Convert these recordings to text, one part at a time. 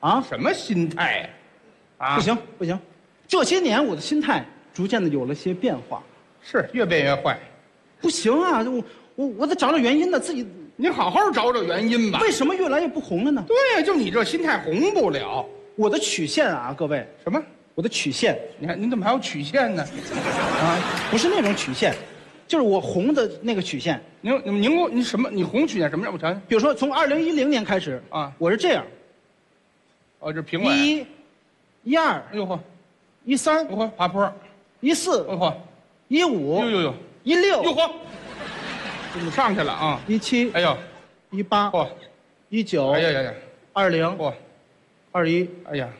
啊， 什么心态呀？啊， 不行不行，这些年我的心态逐渐的有了些变化。 是越变越坏。 不行啊，我得找找原因呢，自己你好好找找原因吧。 为什么越来越不红了呢？ 对呀，就你这心态红不了。 我的曲线啊，各位， 什么？ 我的曲线你看您怎么还有曲线呢？啊， 不是那种曲线，就是我红的那个曲线。 您什么？你红曲线什么样？我瞧瞧。 比如说从2010年开始啊， 我是这样， 哦，这评委。 12、 哎呦呵， 13、 呦呵，爬坡。 14、 呦呵， 15、 呦 16、 呵，怎么上去了啊？ 17、 哎呦， 18、 嚯， 19、 哎呀， 20、 嚯， 21。 哎呀，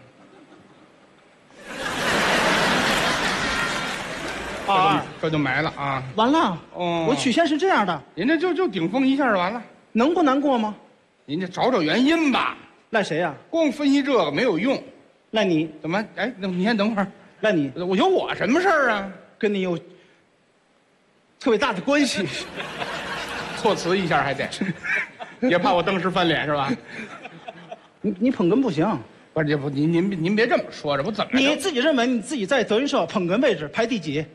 22， 这就埋了啊！ 完了。 哦我曲线是这样的， 人家就顶峰一下就完了。 能不难过吗？ 您这找找原因吧， 赖谁呀？ 光分析这个没有用。 赖你， 怎么？哎，那你先等会儿， 赖你， 我有我什么事儿啊？ 跟你有特别大的关系。 措辞一下还得，也怕我当时翻脸是吧？ 你捧哏不行， 不是，这不您别这么说，这不怎么着？ 你自己认为你自己在德云社捧哏位置排第几？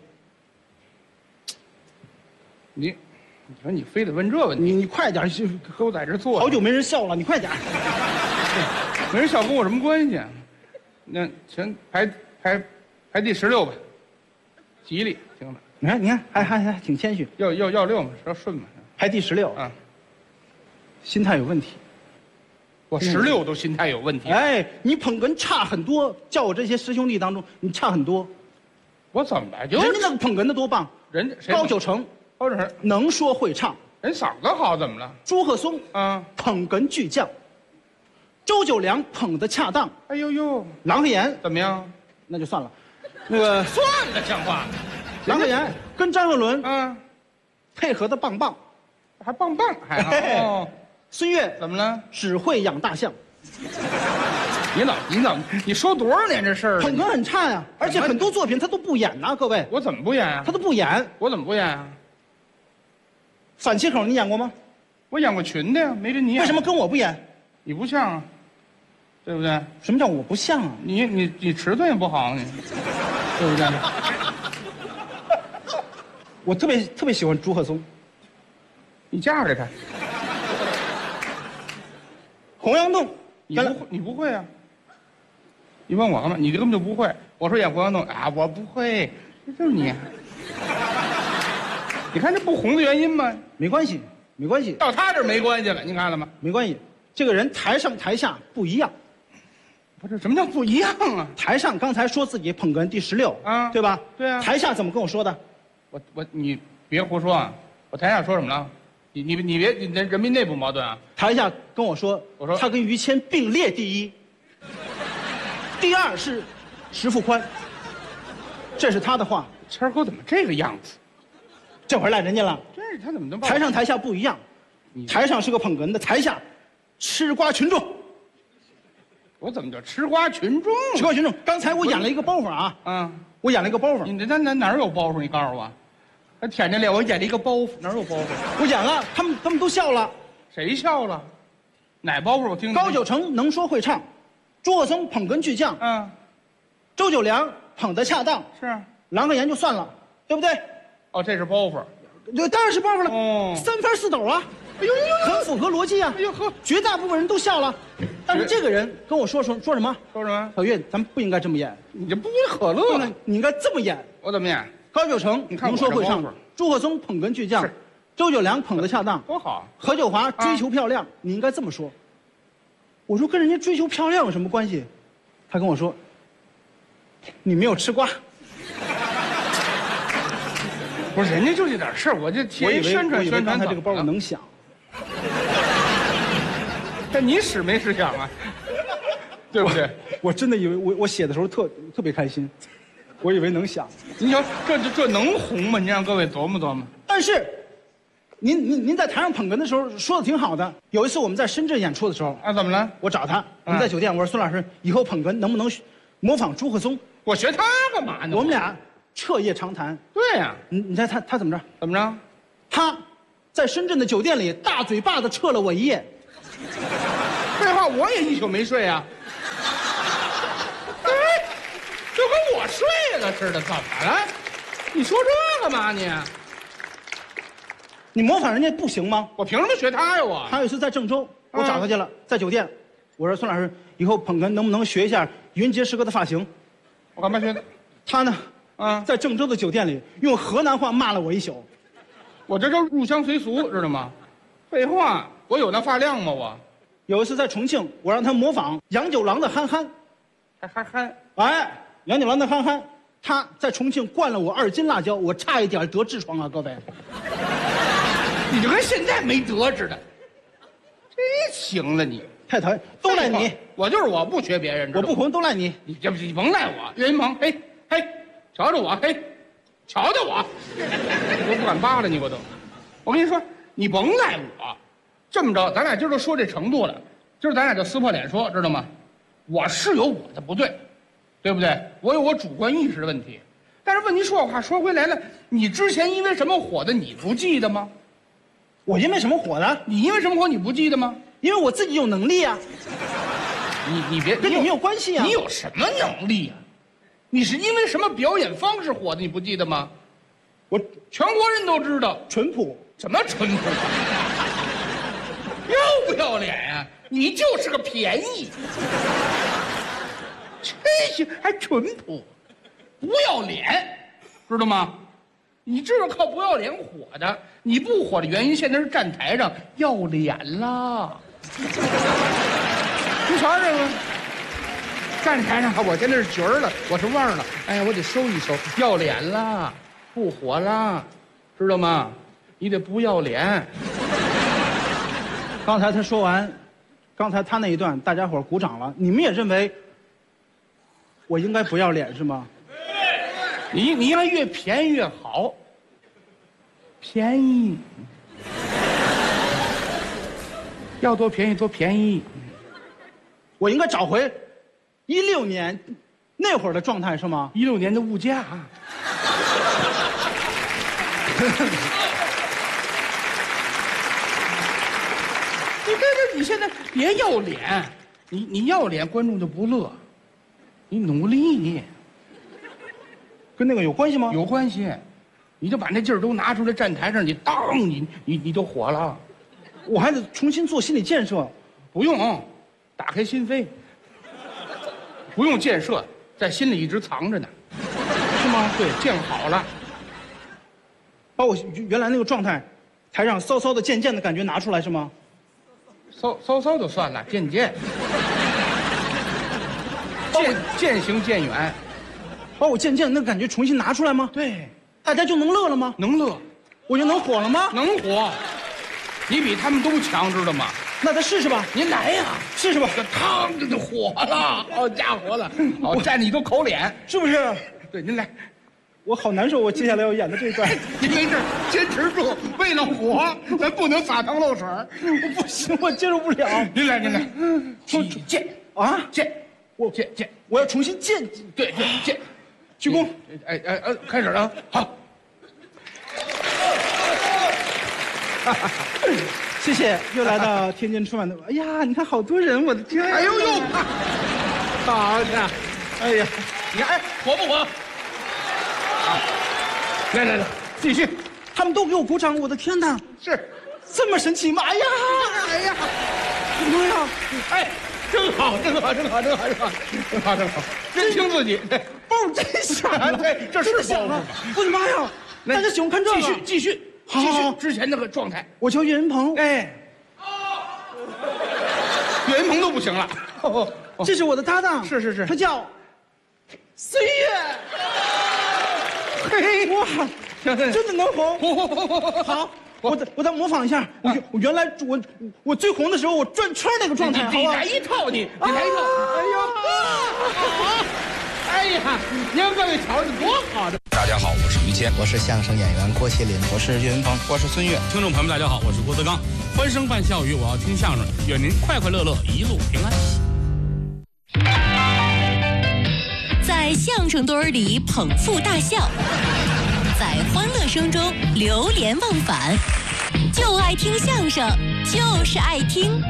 你说你非得问这问题， 你快点，就都在这坐着， 好久没人笑了，你快点。 没人笑跟我什么关系啊？那行，排第16吧，吉利，行了。 你看，还挺谦虚， 要6嘛，要顺嘛。 排第16 啊， 心态有问题。 我16都心态有问题。 哎，你捧哏差很多，叫我这些师兄弟当中，你差很多。 我怎么就人家那个捧哏的多棒， 人家谁高九成高主任能说会唱， 人嗓子好怎么了？ 朱鹤松啊， 捧哏巨匠，周九良捧得恰当， 哎呦， 郎鹤炎怎么样？ 那就算了，那个算了，像话吗？ 郎鹤炎跟张鹤伦啊， 配合的棒棒， 还棒棒，还好。 嘿哦， 孙越怎么了？ 只会养大象， 你说多少年这事儿了？ 捧哏很差呀，而且很多作品他都不演呐，各位， 我怎么不演啊他？都不演。 我怎么不演啊？ 反切口你演过吗？ 我演过群的呀，没跟你演。 为什么跟我不演？ 你不像啊？对不对？ 什么叫我不像啊？ 你尺寸也不好，你对不对？ 我特别喜欢朱鹤松， 你架着他， 洪阳洞， 你不会啊？你问我干嘛？你根本就不会。我说演胡杨洞啊，我不会，这就是你。你看这不红的原因吗？ 没关系，没关系， 到他这儿没关系了，您看了吗？ 没关系。这个人台上台下不一样， 不是，什么叫不一样啊？ 台上刚才说自己捧哏第16 啊对吧？ 对啊台下怎么跟我说的？ 你别胡说啊！我台下说什么了？你别你人民内部矛盾啊！ 台下跟我说， 我说他跟于谦并列第1，第2是石富宽，这是他的话。 谦儿哥怎么这个样子？ 这会儿赖人家了。 真是他怎么能把我台上台下不一样，台上是个捧哏的，台下吃瓜群众。 我怎么叫吃瓜群众？ 吃瓜群众。刚才我演了一个包袱啊， 啊！ 我演了一个包袱， 你这哪儿有包袱？你告诉我，他舔着脸，我演了一个包袱，哪儿有包袱？ 我演了，他们都笑了。 谁笑了？哪包袱？我听听。 高九成能说会唱，朱鹤松捧哏巨匠， 嗯， 周九良捧得恰当， 是啊。 郎鹤炎就算了，对不对？ 哦，这是包袱。 这当然是包袱了。 哦 3翻4抖啊， 哎呦呦呦！ 很符合逻辑啊。 哎呦呵， 绝大部分人都笑了，但是这个人跟我说什么？ 说什么？ 小岳，咱们不应该这么演， 你这不可乐不能，你应该这么演。 我怎么演？ 高九成你看我能说会唱这包袱， 朱鹤松捧哏巨匠是， 周九良捧得恰当， 多好！ 何九华追求漂亮，你应该这么说。我说跟人家追求漂亮有什么关系？他跟我说，你没有吃瓜。 不是，人家就这点事儿，我就替我以为宣传宣传。 刚才这个包我能想， 但你使没使想啊？对不对？ 我真的以为我写的时候特别开心，我以为能想。 你瞧，这能红吗？您让各位琢磨琢磨。 但是，您在台上捧哏的时候说的挺好的。有一次我们在深圳演出的时候， 啊，怎么了？ 我找他，我们在酒店，我说孙老师，以后捧哏能不能模仿朱鹤松？ 我学他干嘛呢？ 我们俩彻夜长谈。 对呀、 你猜他怎么着？ 怎么着？ 他在深圳的酒店里大嘴巴子撤了我一夜。 废话，我也一宿没睡啊。 个似的，怎么了？你说这干嘛你？ 你模仿人家不行吗？ 我凭什么学他呀？我还有一次在郑州，我找他去了，在酒店，我说孙老师，以后捧哏能不能学一下云杰师哥的发型？ 我干嘛学的？ 他呢， 啊， 在郑州的酒店里用河南话骂了我一宿。 我这叫入乡随俗，知道吗？废话，我有那发量吗？我有一次在重庆，我让他模仿杨九郎的憨憨， 还憨。 哎，杨九郎的憨憨，他在重庆灌了我2斤辣椒，我差一点得痔疮啊，各位。 你就跟现在没德似的，真行了你！ 太讨厌，都赖你！ 我就是我不学别人， 我不红都赖你！ 你甭赖我，岳云鹏，嘿，瞧瞧我，嘿，瞧瞧我，我都不敢扒拉你，我都。我跟你说，你甭赖我，这么着，咱俩今儿都说这程度了，今儿咱俩就撕破脸说，知道吗？我是有我的不对，对不对？我有我主观意识的问题。但是问题说话说回来了，你之前因为什么火的，你不记得吗？ 我因为什么火的？ 你因为什么火你不记得吗？ 因为我自己有能力啊。 你别跟你没有关系啊。 你有什么能力啊？你是因为什么表演方式火的？你不记得吗？我全国人都知道。 淳朴？ 什么淳朴？要不要脸呀？你就是个便宜。这些还淳朴，不要脸，知道吗？你这是靠不要脸火的。你不火的原因，现在是站台上要脸了。你瞧这个，站台上我现在是角儿了，我是腕儿了。哎呀，我得收一收，要脸了，不火了，知道吗？你得不要脸。 刚才他说完，刚才他那一段，大家伙鼓掌了。你们也认为我应该不要脸是吗？ 你应该越便宜越好。便宜，要多便宜多便宜。 我应该找回16年那会儿的状态是吗 ？16年的物价。你现在别要脸，你要脸，观众就不乐。你努力， 跟那个有关系吗？ 有关系。你就把那劲儿都拿出来，站台上你当你就火了。 我还得重新做心理建设。 不用，打开心扉。不用建设，在心里一直藏着呢。 是吗？ 对，建好了。 把我原来那个状态，台上骚骚的渐渐的感觉拿出来是吗？ 骚就算了，渐行渐远。 把我渐渐的那个感觉重新拿出来吗？ 对。 大家就能乐了吗？ 能乐， 我就能火了吗？ 能火，你比他们都强，知道吗？ 那咱试试吧。 您来呀， 试试吧。 这汤就火了，好家伙了，好站着你都口脸， 是不是？ 对，您来。 我好难受，我接下来要演的这一段。 您没事，坚持住，为了火，咱不能撒汤漏水。 我不行，我接受不了。 您来，建啊， 建， 我要重新建。 对，建。 鞠躬， 开始了，好， 谢谢，又来到天津春晚的，哎呀，你看好多人，我的天， 哎呦呦，好家伙， 哎呀， 你看，火不火？来，继续， 他们都给我鼓掌，我的天哪， 是这么神奇吗？哎呀，妈呀， 哎。真好，真听自己， 包真响了， 对，这是包了，我的妈呀！大家喜欢看这个， 继续，之前那个状态。 我叫岳云鹏， 哎，岳云鹏都不行了， 这是我的搭档， 是， 他叫孙越， 嘿， 哇，真的能红，好。我再模仿一下，我原来我最红的时候，我转圈那个状态， 你来一套，你来一套，哎呀，您各位瞧着多好的！ 大家好，我是于谦， 我是相声演员郭麒麟， 我是岳云鹏， 我是孙越。 听众朋友们，大家好，我是郭德纲，欢声伴笑语，我要听相声，愿您快快乐乐，一路平安。 在相声堆儿里捧腹大笑，在欢乐声中流连忘返，就爱听相声，就是爱听。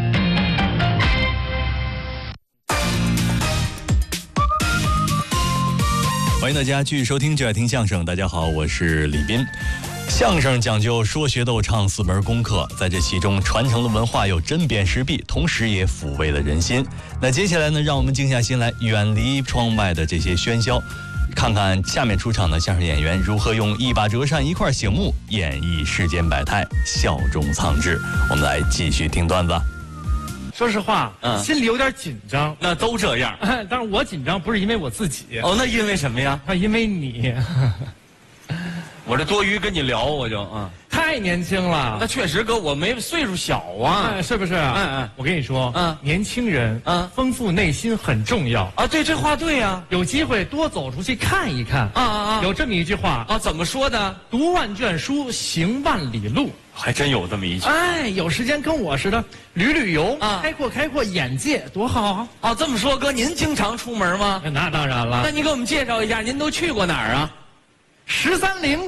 欢迎大家继续收听就爱听相声。大家好，我是李斌。相声讲究说学逗唱4门功课，在这其中传承了文化又针砭时弊，同时也抚慰了人心。那接下来呢，让我们静下心来，远离窗外的这些喧嚣，看看下面出场的相声演员如何用一把折扇一块醒目演绎世间百态，笑中藏智。我们来继续听段子。 说实话，心里有点紧张。 那都这样。 但是我紧张不是因为我自己， 哦，那因为什么呀？ 因为你。 我这多余跟你聊，我就太年轻了。 那确实哥，我没岁数小啊， 是不是？我跟你说，年轻人，丰富内心很重要啊。对，这话对呀。 有机会多走出去看一看有这么一句话啊，怎么说的？ 读万卷书，行万里路。 还真有这么一句。 有时间跟我似的旅游开阔眼界，多好啊！这么说，哥，您经常出门吗？ 那当然了。 那您给我们介绍一下，您都去过哪儿啊 ？13陵。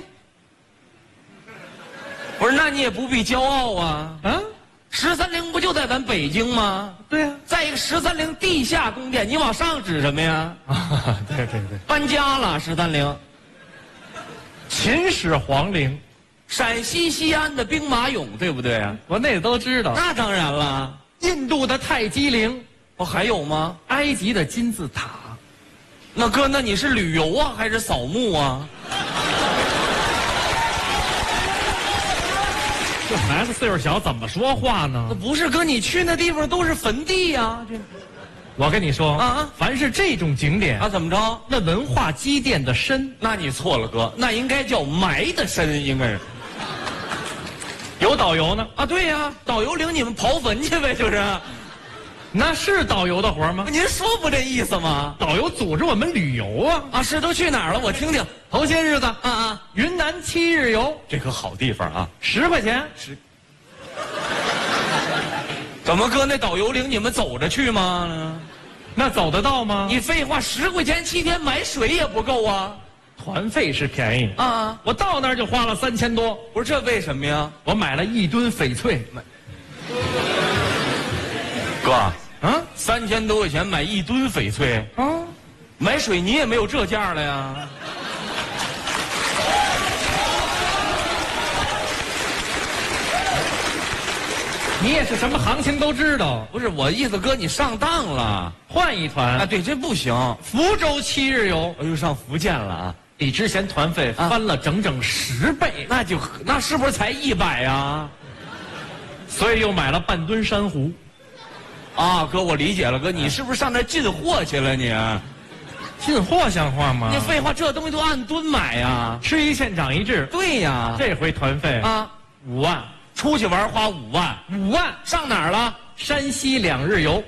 不是，那你也不必骄傲啊！13陵不就在咱北京吗？ 对呀。 在一个13陵地下宫殿，你往上指什么呀？ 对， 搬家了13陵。 秦始皇陵， 陕西西安的兵马俑，对不对啊？ 我那都知道。 那当然了。 印度的泰姬陵， 还有吗？ 埃及的金字塔。 那哥，那你是旅游啊，还是扫墓啊？ 这孩子岁数小，怎么说话呢？ 那不是哥，你去那地方都是坟地呀。 我跟你说凡是这种景点怎么着？ 那文化积淀的深。 那你错了，哥，那应该叫埋的深，应该是。 有导游呢？ 对呀，导游领你们刨坟去呗，就是。 那是导游的活吗？ 您说不这意思吗？ 导游组织我们旅游是都去哪儿了？我听听。 头些日子云南7日游， 这可好地方啊 ，10块钱。 怎么哥，那导游领你们走着去吗？ 那走得到吗？ 你废话，10块钱7天买水也不够啊。 团费是便宜我到那儿就花了3000多。 不是，这为什么呀？ 我买了1吨翡翠。 哥，3000多块钱买1吨翡翠买水泥也没有这价了呀。 你也是什么行情都知道。 不是我意思，哥，你上当了， 换一团对，这不行。 福州7日游， 又上福建了比之前团费翻了整整10倍。 那是不是才100呀？ 所以又买了半吨珊瑚。 哥，我理解了，哥，你是不是上那进货去了你？ 进货像话吗？ 你废话，这东西都按吨买呀， 吃一堑长一智。 对呀， 这回团费5万， 出去玩花5万 ，5万上哪儿了？ 山西2日游。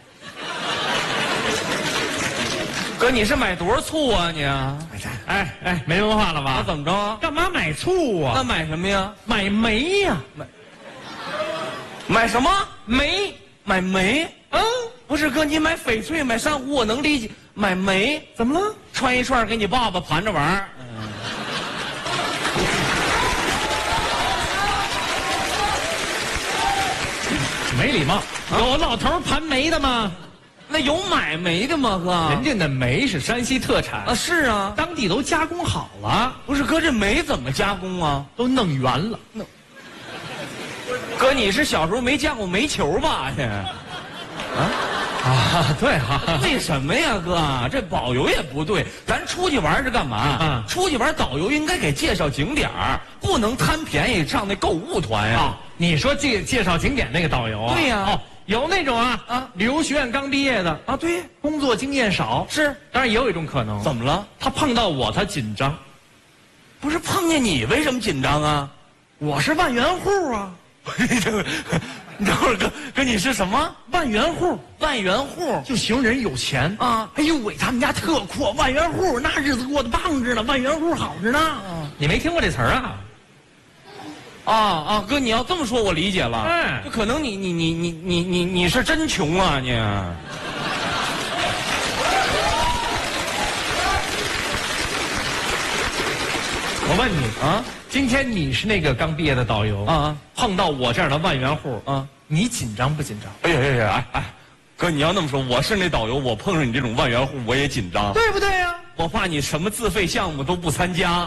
哥，你是买多少醋啊你？ 没文化了吧？ 那怎么着？ 干嘛买醋啊？ 那买什么呀？ 买煤呀。 买什么？ 煤。 买煤？不是哥，你买翡翠买珊瑚我能理解，买煤怎么了？ 穿一串给你爸爸盘着玩儿。 没礼貌。有老头盘煤的吗？ 那有买煤的吗哥？ 人家的煤是山西特产是啊， 当地都加工好了。 不是哥，这煤怎么加工啊？ 都弄圆了。 哥，你是小时候没见过煤球吧？ 对为什么呀哥？这导游也不对，咱出去玩是干嘛？出去玩导游应该给介绍景点儿，不能贪便宜上那购物团呀。 你说介绍景点那个导游对呀。 有那种旅游学院刚毕业的对， 工作经验少。 是， 当然也有一种可能。 怎么了？ 他碰到我他紧张。 不是碰见你为什么紧张啊？ 我是万元户啊。 你等会儿哥你是什么？ 万元户。 万元户就形容人有钱哎呦喂，他们家特阔，万元户那日子过得棒着呢，万元户好着呢。你没听过这词儿哥，你要这么说我理解了。就可能你是真穷啊你。 我问你今天你是那个刚毕业的导游碰到我这样的万元户你紧张不紧张？ 哥，你要那么说，我是那导游，我碰上你这种万元户我也紧张， 对不对呀？ 我怕你什么自费项目都不参加。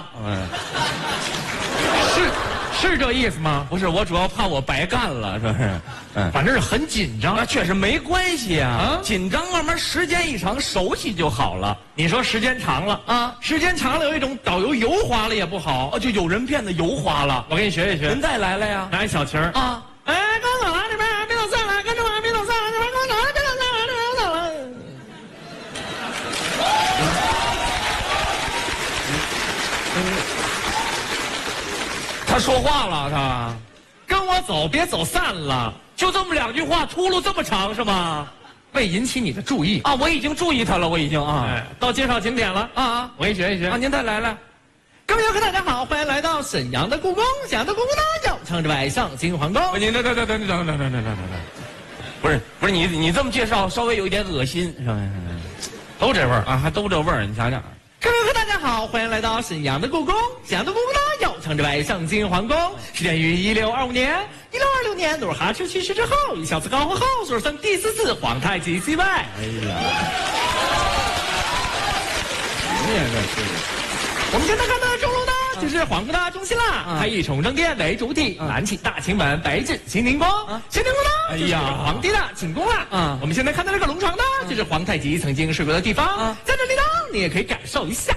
是这意思吗？ 不是，我主要怕我白干了，是不是？ 反正是很紧张。 那确实没关系啊，紧张慢慢时间一长熟悉就好了。 你说时间长了啊，时间长了有一种导游油滑了也不好， 就有人变得油滑了。 我给你学一学。 您再来了呀， 来小旗儿啊。哎，刚走了，这边别走散了，跟着我别走散了，这边刚走了，别走散了，这边走了。 他说话了，他跟我走，别走散了， 就这么2句话，出路这么长是吗？ 为引起你的注意啊，我已经注意他了，我已经啊。 到介绍景点了啊，我给你学一学啊，您再来来。 各位游客大家好，欢迎来到沈阳的故宫。沈阳的故宫呢，叫称之为上清皇宫。 您等，不是你这么介绍，稍微有一点恶心，是吧？ 都这味儿啊，还都这味儿，你想想。 各位游客大家好，欢迎来到沈阳的故宫。沈阳的故宫呢，又称之为上清皇宫，始建于1625年。1626年，努尔哈赤去世之后，以孝慈高皇后所生第4子皇太极继位。哎呀，你也这是。我们现在看到的钟楼呢，就是皇宫的中心啦。它以崇正殿为主体，南起大清门，北至乾宁宫。乾宁宫呢，就是皇帝的寝宫啦。我们现在看到这个龙床呢，就是皇太极曾经睡过的地方。在这里呢，你也可以感受一下。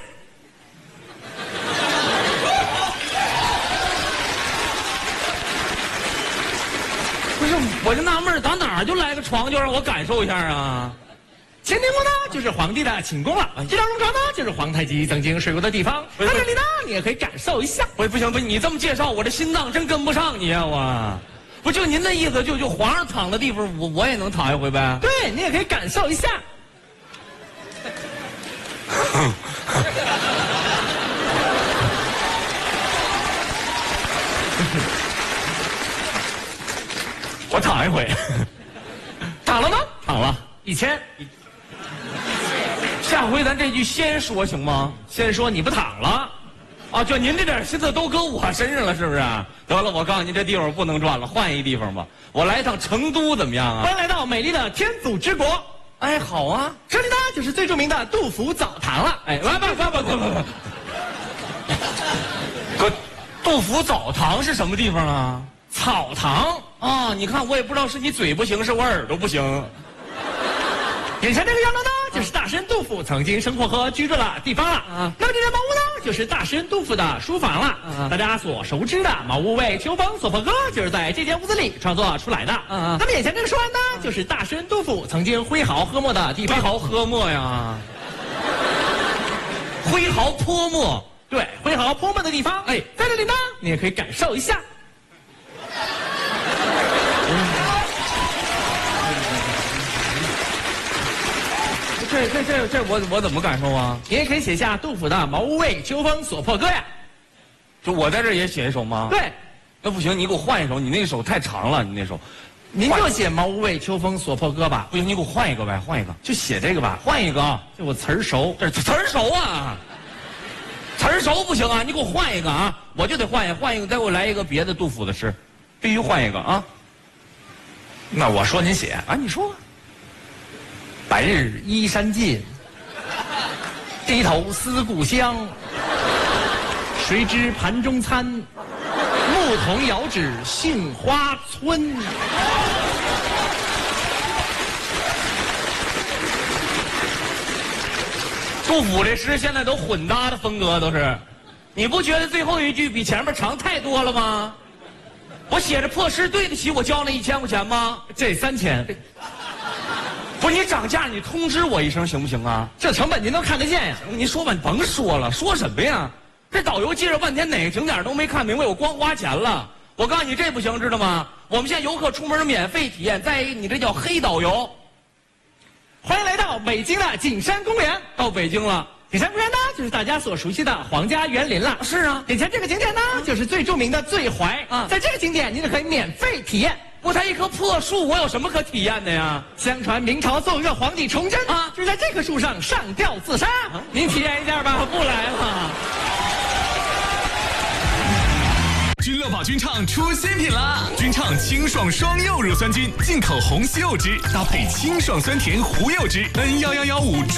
不是，我就纳闷，打哪儿就来个床，就让我感受一下啊？ 乾宁宫呢，就是皇帝的寝宫了。这张龙床呢，就是皇太极曾经睡过的地方。在这里呢，你也可以感受一下。 不行，你这么介绍，我这心脏真跟不上你啊！我，不就您的意思，就皇上躺的地方，我也能躺一回呗？ 对，你也可以感受一下。 我躺一回， 躺了吗？ 躺了 1000。 下回咱这句先说行吗？ 先说你不躺了， 啊，就您这点心思都搁我身上了，是不是？得了，我告诉您，这地方不能转了，换一地方吧。我来一趟成都怎么样啊？ 欢迎来到美丽的天祖之国。 哎，好啊， 这里呢就是最著名的杜甫澡堂了。哎， 来吧，哥，杜甫澡堂是什么地方啊？ 草堂啊！你看，我也不知道是你嘴不行，是我耳朵不行。 眼前这个洋楼呢，就是大神杜甫曾经生活和居住的地方了。那么这间茅屋呢，就是大神杜甫的书房了。大家所熟知的茅屋为秋风所破歌，就是在这间屋子里创作出来的。那么眼前这个书案呢，就是大神杜甫曾经挥毫喝墨的地方。 挥毫喝墨呀，挥毫泼墨， 对，挥毫泼墨的地方。哎，在这里呢，你也可以感受一下。 这我怎么感受啊？ 你也可以写下杜甫的《茅屋为秋风所破歌》呀。 就我在这也写一首吗？ 对， 那不行，你给我换一首，你那首太长了，你那首。 您就写《茅屋为秋风所破歌》吧。 不行，你给我换一个呗，换一个， 就写这个吧， 换一个。 这我词儿熟， 这词儿熟啊，词儿熟不行啊，你给我换一个啊，我就得换一个，再给我来一个别的杜甫的诗，必须换一个啊。 那我说您写啊，你说。 白日依山尽，低头思故乡。谁知盘中餐，牧童遥指杏花村。 杜甫这诗现在都混搭的风格都是，你不觉得最后一句比前面长太多了吗？我写着破诗对得起我交那1000块钱吗？ 这3000。 不是你涨价，你通知我一声行不行啊？ 这成本您都看得见呀！ 您说吧，你甭说了，说什么呀？这导游介绍半天，哪个景点都没看明白，我光花钱了。我告诉你，这不行，知道吗？我们现在游客出门免费体验，再一个，你这叫黑导游。 欢迎来到北京的景山公园。 到北京了， 景山公园呢，就是大家所熟悉的皇家园林了。 是啊， 眼前这个景点呢，就是最著名的醉怀啊。在这个景点，您就可以免费体验。 不，它一棵破树，我有什么可体验的呀？ 相传明朝奏乐皇帝崇祯啊，就是在这棵树上上吊自杀。您体验一下吧。 我不来了。 君乐宝君畅出新品了，君畅清爽双柚乳酸菌，进口红西柚汁搭配清爽酸甜胡柚汁，N1115